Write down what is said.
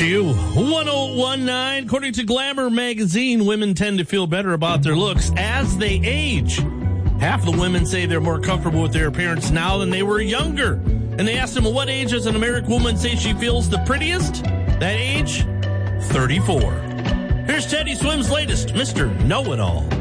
WXU 1019. According to Glamour magazine, women tend to feel better about their looks as they age. Half the women say they're more comfortable with their appearance now than they were younger. And they asked them, what age does an American woman say she feels the prettiest? That age? 34. Here's Teddy Swim's latest, Mr. Know-It-All.